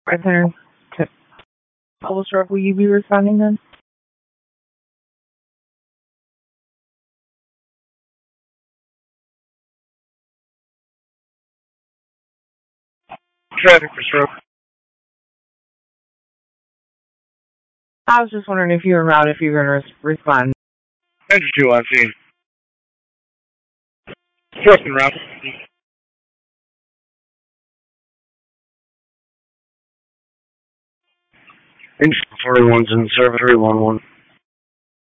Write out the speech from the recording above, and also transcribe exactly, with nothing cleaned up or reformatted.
Right there. To Publisher, will you be responding then? Traffic for stroke. I was just wondering if you were around, if you were going to respond. Enter two on scene. Fourth and route. Engine forty-one's in service three one one.